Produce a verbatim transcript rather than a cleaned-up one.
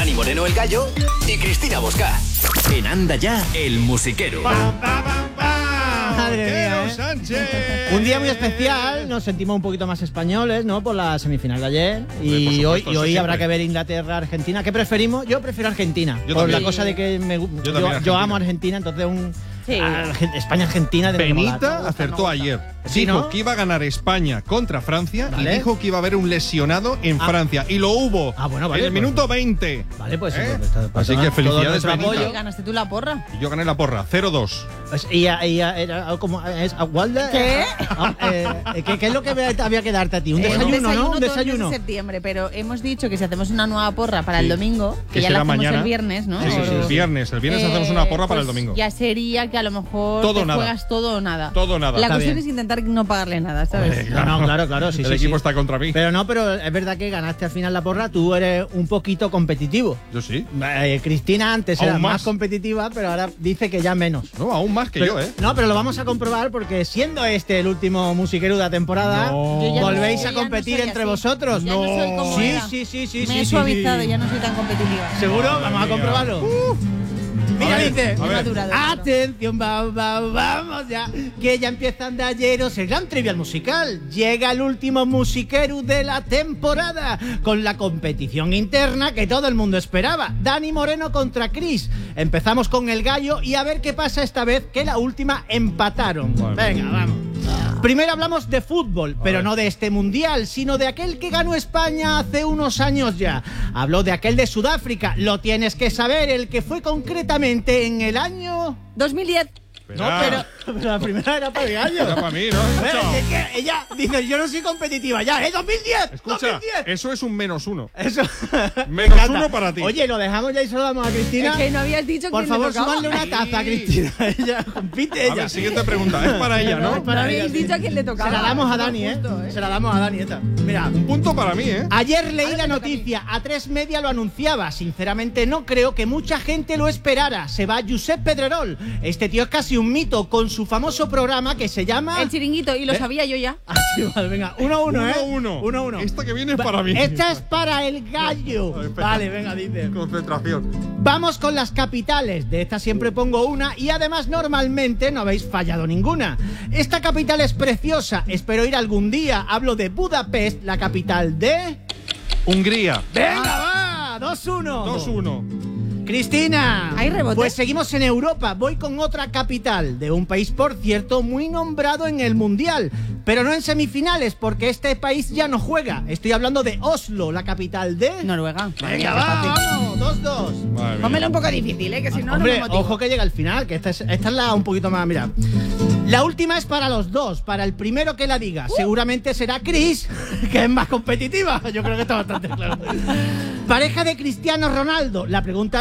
Dani Moreno el Gallo y Cristina Bosca. En Anda Ya, el musiquero. Pa, pa, pa, pa. Madre mía, ¿eh? Sánchez. Un día muy especial, nos sentimos un poquito más españoles, ¿no? Por la semifinal de ayer. Y supuesto, hoy, y hoy siempre. habrá que ver Inglaterra-Argentina. ¿Qué preferimos? Yo prefiero Argentina. Yo por también. la cosa de que me, yo, yo, también Argentina. amo Argentina, entonces un Sí. Argen- España-Argentina de Penita acertó ayer. Sí, Dijo ¿no? que iba a ganar España contra Francia Vale. y dijo que iba a haber un lesionado en Ah. Francia. Y lo hubo. Ah, bueno, vale, en el pues- minuto veinte. Vale, pues, ¿Eh? pues, pues, pues, Así que todo felicidades, nuestro Benita. apoyo. Oye, ¿ganaste tú la porra? Y yo gané la porra, cero dos. Pues, y, y, era como es Agualda. ¿Qué? Ah, eh, ¿qué, ¿Qué es lo que había que darte a ti? Un Eh, desayuno, ¿no? Un todo el mes desayuno. de septiembre, pero hemos dicho que si hacemos una nueva porra para Sí. el domingo, que, Que ya será la hacemos mañana. el viernes, ¿no? Sí, sí, sí, O- el viernes. El viernes Eh, hacemos una porra para el pues domingo. Ya sería que a lo mejor Todo o te nada. juegas todo o nada. Todo o nada. La Está cuestión bien. es intentar no pagarle nada, ¿sabes? No, no, claro, claro, sí, el sí, equipo sí. está contra mí. Pero no, pero es verdad que ganaste al final la porra, tú eres un poquito competitivo. Yo sí. Eh, Cristina antes Aún era más. más. competitiva, pero ahora dice que ya menos. No, aún más que Pero- yo, ¿eh? No, pero lo vamos a comprobar porque siendo este el último musiquero de la temporada, No. Yo ya no- volvéis yo a ya no competir soy entre así. vosotros. Ya no soy como sí, era. sí, sí, sí, Me sí, he sí, suavizado, sí. ya no soy tan competitiva. ¿Seguro? Madre Vamos a mía. comprobarlo. Mira, A ver, dice. a ver. Madurado, claro. Atención, va, va, vamos ya. Que ya empiezan de ayeros el gran trivial musical. Llega el último musiquero de la temporada. Con la competición interna que todo el mundo esperaba. Dani Moreno contra Chris. Empezamos con el Gallo y a ver qué pasa esta vez, que la última empataron. Vale. Venga, vamos. Primero hablamos de fútbol, pero ver. no de este mundial, sino de aquel que ganó España hace unos años ya. Habló de aquel de Sudáfrica, lo tienes que saber, el que fue concretamente en el año... dos mil diez. No, pero, pero la primera era para el Gallo. Era para mí, ¿no? Pero Escucha, es que ella dice, yo no soy competitiva ya, ¿eh? ¡dos mil diez! escucha, ¡dos mil diez! eso es un menos uno. Eso. Me Menos encanta. uno para ti. Oye, lo dejamos ya y se lo damos a Cristina. Es que no habías dicho Por quién favor, le tocaba. súbanle una taza a Cristina. Ella compite A ella. ver, siguiente pregunta. Es para ella, No, ¿no? es para No ella, habéis sí. dicho a quién le tocaba. Se la damos a Eso Dani, es ¿eh? justo, Se la damos a Dani esta. Mira. Un punto para mí, ¿eh? Ayer leí Ahora la me toca a mí. noticia, A tres Media lo anunciaba. Sinceramente no creo que mucha gente lo esperara. Se va Josep Pedrerol. Este tío es casi un mito con su famoso programa que se llama... El chiringuito, y lo ¿Eh? sabía yo ya. Ah, sí, vale, venga, uno a uno, ¿eh? Uno, uno. Uno a uno. Esta que viene es Va- para mí. Esta es para el Gallo. A ver, espera. Vale, venga, dice. Concentración. Vamos con las capitales. De esta siempre pongo una y además normalmente no habéis fallado ninguna. Esta capital es preciosa. Espero ir algún día. Hablo de Budapest, la capital de... Hungría. ¡Venga, va! dos uno. dos uno. Cristina. ¿Hay rebote? Pues seguimos en Europa. Voy con otra capital de un país, por cierto, muy nombrado en el Mundial. Pero no en semifinales, porque este país ya no juega. Estoy hablando de Oslo, la capital de... Noruega. Venga, va, vamos. dos dos. Madre mía. Pónmelo un poco difícil, ¿eh? Que si no, Hombre, no me motivo. ojo que llega al final, que esta es, esta es la un poquito más, mira. La última es para los dos, para el primero que la diga. Seguramente será Chris, que es más competitiva. Yo creo que está bastante claro. Pareja de Cristiano Ronaldo. La pregunta